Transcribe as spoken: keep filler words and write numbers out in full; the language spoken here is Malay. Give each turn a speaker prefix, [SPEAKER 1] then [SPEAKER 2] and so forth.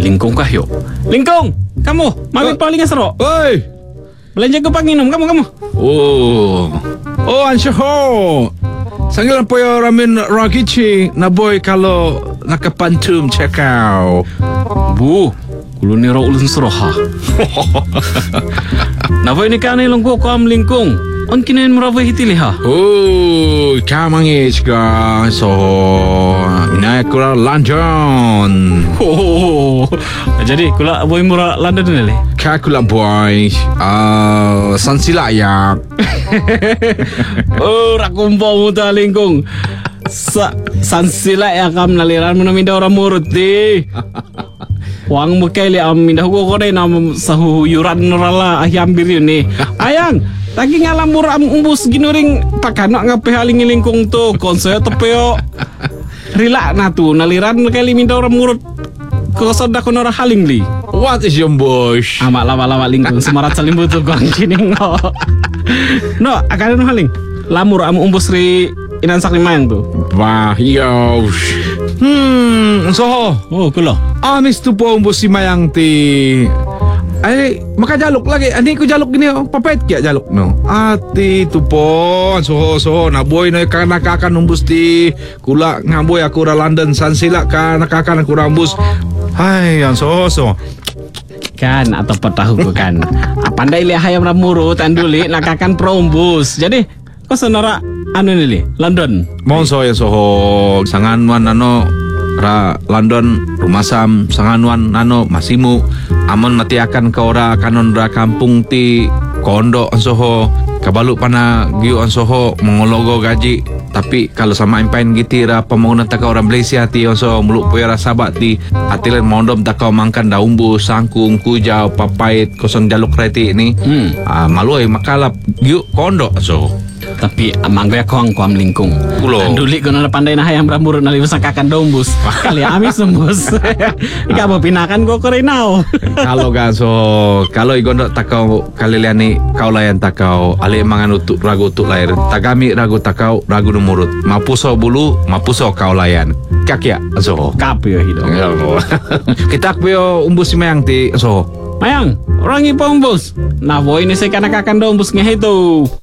[SPEAKER 1] Lingkong kahyo. Lingkong, kamu, mami paling asro.
[SPEAKER 2] Oi.
[SPEAKER 1] Belanja ke panginum, kamu kamu.
[SPEAKER 2] Oh. Oh, ansyaho. Sanggilan po yung ramen ragichi na boy kalau nakapantum cekau.
[SPEAKER 1] Bu, kulo ni ro ulun sroha. Napa ini kan ilong ko am lingkong. On kinain merawa hitili ha.
[SPEAKER 2] Oh, kamangis ka. So, nakura London.
[SPEAKER 1] Oh, jadi kula boy murah London ni le.
[SPEAKER 2] Kakula boy. Ah, uh, sansilayak.
[SPEAKER 1] Oh, rakumpa mo ta lingkong. Sa sansila ya kam naliran mo na minda orang murut di. Wang mo kay li am minda ko ko dai nam sahuyuran norala ahyambir yun ni. Ayang, lagi ngalamur am umbus ginuring pakano nga pehaling lingkong to konseyo tepeo. Rila na tu naliran kay li minda orang murut. Ko sada ko nora haling li.
[SPEAKER 2] What is your bush?
[SPEAKER 1] Ama lama-lama lingkong semarat salim butuh kong kining no. No, akan no haling. Lamur am umbus ri inansak limayang tu.
[SPEAKER 2] Wah, yo. Hmm, so.
[SPEAKER 1] Oh, kulo.
[SPEAKER 2] Amis tu po umbus si Mayang ti. Ay, makajalok lagi. Ani ko jalok gini oh. Papait kaya jalok no. Ati tu po. So, so. Naboy na ka nakakan umbus ti. Kula ngaboy ako ra London San sila ka nakakan ako ra umbus. Ay, yan so, so.
[SPEAKER 1] Kan atau petahu ko kan. Pandai li hayam ramuro tanduli nakakan prombus. Jadi kau sonora anu ni London.
[SPEAKER 2] Monso ya soho sanganwan ano ra London rumasam sanganwan ano masimu amon matiakan ka ora kanon ra kampung ti kondo soho kabalu pana giu soho mongologo gaji tapi kalau sama impain gitira pembangunan taka orang Malaysia ti so muluk puera sabat ti atilen mondom taka mangkan daumbu sangkung kujau papait kosong jaluk reti ni hmm. ah, maluai makalap giu kondo so
[SPEAKER 1] tapi amang gue kong kuam lingkung.
[SPEAKER 2] Kulo.
[SPEAKER 1] Anduli ko na panday na hayam ramur na liwas kakan dombus. Kali amis sembus. Ika mo pinakan ko korinaw.
[SPEAKER 2] Kalau gan so kalau igondo takau kaliliani kau layan takau ali mangan utuk ragu utuk lahir. Tagami ragu takau ragu numurut. Mapuso bulu mapuso kau layan. Kakya so.
[SPEAKER 1] Kapyo hidong.
[SPEAKER 2] Kita kapyo umbus si Mayang ti so.
[SPEAKER 1] Mayang, orang ipa umbus. Nah, boy ini saya kana kakan dombus ngehito.